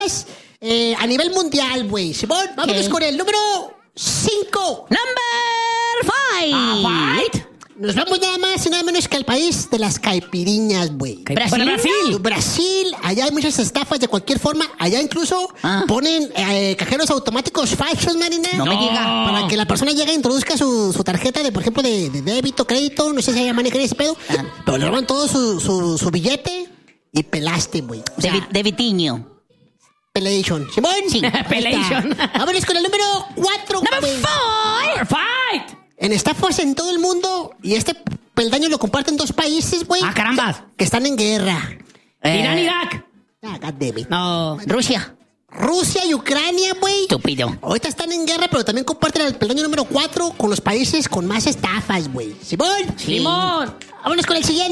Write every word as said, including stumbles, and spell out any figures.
eh, a nivel mundial, güey. Simón, vámonos con el número cinco. Number five. Ah, fight. Nos vamos nada más y nada menos que al país de las caipiriñas, güey. ¿Brasil? Brasil. Brasil, allá hay muchas estafas de cualquier forma. Allá incluso Ah. ponen eh, cajeros automáticos falsos, Marina. No me No. diga. Para que la persona llegue e introduzca su, su tarjeta de, por ejemplo, de, de débito, crédito, no sé si ella maneja ese pedo. Ah. Pero le roban todo su, su, su billete y pelaste, güey. O De, sea, Vi- de Vitiño. Pelation. ¿Simón? Sí. Pelation. Vámonos con el número cuatro, Number güey. four. Fight. En estafas en todo el mundo, y este peldaño lo comparten dos países, güey. Ah, carambas. Que están en guerra. Eh, Irán, Irak. Ah, God damn it. No. Rusia. Rusia y Ucrania, güey. Estúpido. Ahorita están en guerra, pero también comparten el peldaño número cuatro con los países con más estafas, güey. ¿Simón? Simón. Vámonos con el siguiente.